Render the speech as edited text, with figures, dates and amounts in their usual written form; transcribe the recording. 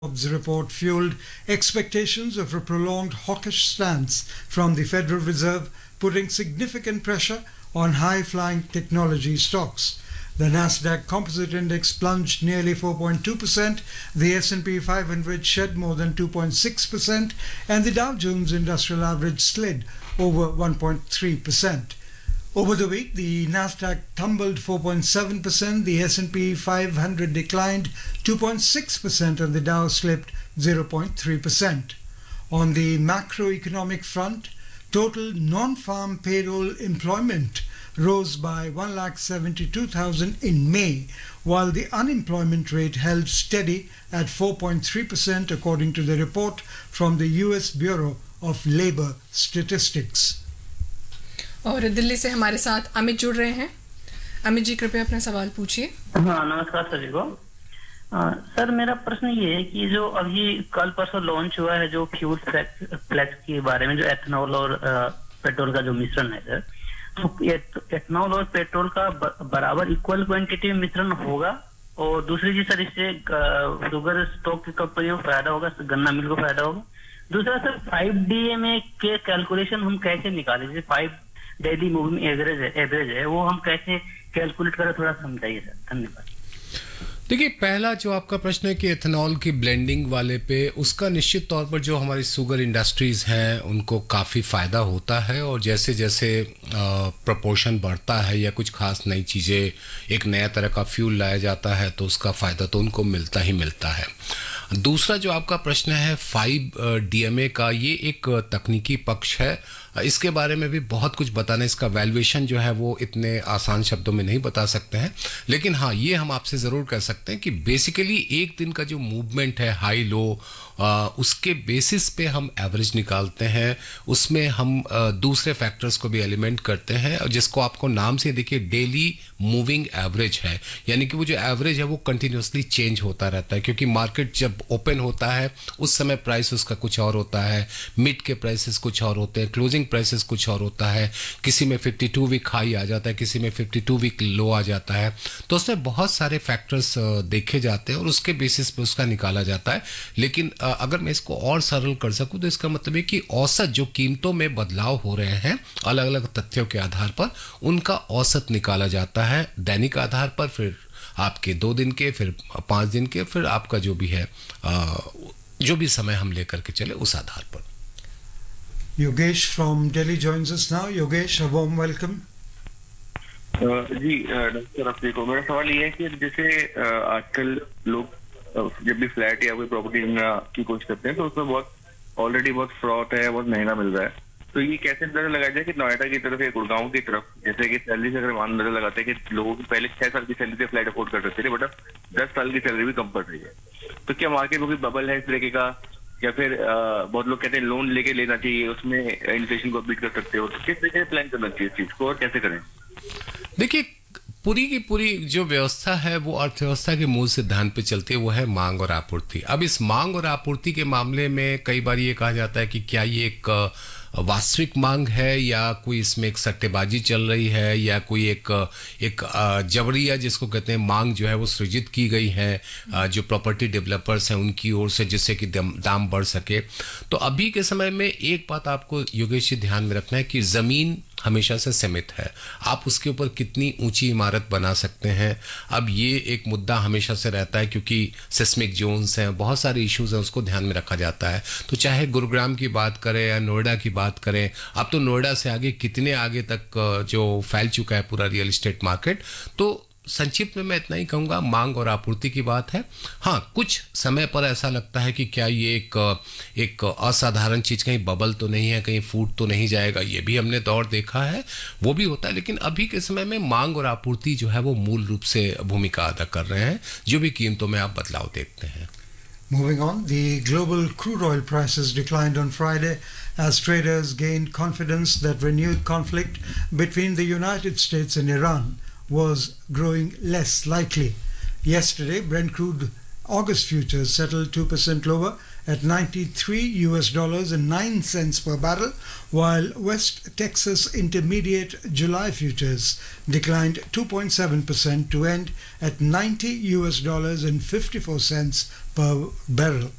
Jobs report fueled expectations of a prolonged hawkish stance from the Federal Reserve, putting significant pressure on high-flying technology stocks. The Nasdaq Composite Index plunged nearly 4.2%, the S&P 500 shed more than 2.6%, and the Dow Jones Industrial Average slid over 1.3%. Over the week, the Nasdaq tumbled 4.7%, the S&P 500 declined 2.6%, and the Dow slipped 0.3%. On the macroeconomic front, total non-farm payroll employment rose by 172,000 in May, while the unemployment rate held steady at 4.3%, according to the report from the US Bureau of Labor Statistics. और दिल्ली से हमारे साथ अमित जुड़ रहे हैं। अमित जी, कृपया अपना सवाल पूछिए। हाँ, नमस्कार सभी को। सर, मेरा प्रश्न ये है कि जो अभी कल परसों लॉन्च हुआ है जो फ्यूल फ्लेक्स के बारे में, जो एथनॉल और पेट्रोल का जो मिश्रण है सर, तो एथनॉल और पेट्रोल का बराबर इक्वल क्वांटिटी में मिश्रण होगा? और दूसरी चीज सर, इससे शुगर स्टॉक की कंपनियों को फायदा होगा, गन्ना मिल को फायदा होगा? दूसरा सर, 5DMA के कैलकुलेशन हम कैसे निकालें? जैसे 5 डेली मूविंग एवरेज है वो हम कैसे कैलकुलेट करें, थोड़ा समझाइए सर। धन्यवाद। देखिए, पहला जो आपका प्रश्न है कि एथेनॉल की ब्लेंडिंग वाले पे, उसका निश्चित तौर पर जो हमारी शुगर इंडस्ट्रीज़ हैं उनको काफ़ी फ़ायदा होता है, और जैसे जैसे प्रपोर्शन बढ़ता है या कुछ खास नई चीज़ें, एक नया तरह का फ्यूल लाया जाता है तो उसका फ़ायदा तो उनको मिलता ही मिलता है। दूसरा जो आपका प्रश्न है 5DMA का, ये एक तकनीकी पक्ष है, इसके बारे में भी बहुत कुछ बताना, इसका वैल्यूएशन जो है वो इतने आसान शब्दों में नहीं बता सकते हैं, लेकिन हाँ, ये हम आपसे ज़रूर कह सकते हैं कि बेसिकली एक दिन का जो मूवमेंट है हाई लो, उसके बेसिस पे हम एवरेज निकालते हैं, उसमें हम दूसरे फैक्टर्स को भी एलिमेंट करते हैं, और जिसको आपको नाम से देखिए डेली मूविंग एवरेज है, यानी कि वो जो एवरेज है वो कंटिन्यूसली चेंज होता रहता है, क्योंकि मार्केट जब ओपन होता है उस समय प्राइस उसका कुछ और होता है, मिड के प्राइसेस कुछ और होते हैं, क्लोजिंग प्राइसेस कुछ और होता है, किसी में 52 वीक हाई आ जाता है, किसी में 52 वीक लो आ जाता है, तो उसमें बहुत सारे फैक्टर्स देखे जाते हैं और उसके बेसिस पे उसका निकाला जाता है। लेकिन अगर मैं इसको और सरल कर सकूं तो इसका मतलब है कि औसत जो कीमतों में बदलाव हो रहे हैं अलग अलग तथ्यों के आधार पर, उनका औसत निकाला जाता है दैनिक आधार पर, फिर आपके 2 दिन के, फिर 5 दिन के, फिर आपका जो भी है जो भी समय हम लेकर के चले उस आधार पर। Yogesh from Delhi joins us now. Yogesh, a warm welcome. Ji doctor, आप देखो, मेरा सवाल ये है कि जैसे आजकल लोग जब भी फ्लैट या कोई प्रॉपर्टी की कोशिश करते हैं तो उसमें ऑलरेडी बहुत फ्रॉड है, बहुत महंगा मिल रहा है, तो ये कैसे अंदाजा लगाया जाए कि नोएडा की तरफ या गुड़गांव की तरफ, जैसे कि सैलरी से अगर मान अंदाजा लगाते हैं कि लोगों की पहले 6 साल की सैलरी से फ्लैट अफोर्ड कर सकते थे, बट अब 10 साल की सैलरी भी कम पड़ रही है, तो क्या मार्केट में कोई बबल है इस तरीके का, या फिर बहुत लोग कहते हैं लोन लेके लेना चाहिए, उसमें इन्फ्लेशन को बीट कर सकते हो, तो किस तरीके से प्लान करना चाहिए इस चीज को और कैसे करें? देखिए, पूरी की पूरी जो व्यवस्था है वो अर्थव्यवस्था के मूल सिद्धांत पे चलती है, वो है मांग और आपूर्ति। अब इस मांग और आपूर्ति के मामले में कई बार ये कहा जाता है कि क्या ये एक वास्तविक मांग है या कोई इसमें एक सट्टेबाजी चल रही है, या कोई एक जबरिया जिसको कहते हैं मांग जो है वो सृजित की गई है जो प्रॉपर्टी डेवलपर्स हैं उनकी ओर से, जिससे कि दाम बढ़ सके। तो अभी के समय में एक बात आपको योगेश जी ध्यान में रखना है कि ज़मीन हमेशा से सीमित है, आप उसके ऊपर कितनी ऊंची इमारत बना सकते हैं, अब ये एक मुद्दा हमेशा से रहता है, क्योंकि सिस्मिक जोन्स हैं, बहुत सारे इश्यूज हैं, उसको ध्यान में रखा जाता है। तो चाहे गुरुग्राम की बात करें या नोएडा की बात करें, अब तो नोएडा से आगे कितने आगे तक जो फैल चुका है पूरा रियल एस्टेट मार्केट। तो संक्षिप्त में मैं इतना ही कहूँगा, मांग और आपूर्ति की बात है। हाँ, कुछ समय पर ऐसा लगता है कि क्या ये एक असाधारण चीज़, कहीं बबल तो नहीं है, कहीं फूट तो नहीं जाएगा, ये भी हमने दौर देखा है, वो भी होता है, लेकिन अभी के समय में मांग और आपूर्ति जो है वो मूल रूप से भूमिका अदा कर रहे हैं, जो भी कीमतों में आप बदलाव देखते हैं। Moving on, the global crude oil prices declined on Friday as traders gained confidence that renewed conflict between the United States and Iran was growing less likely. Yesterday, Brent crude August futures settled 2% lower at $93.09 per barrel, while West Texas Intermediate July futures declined 2.7% to end at $90.54 per barrel.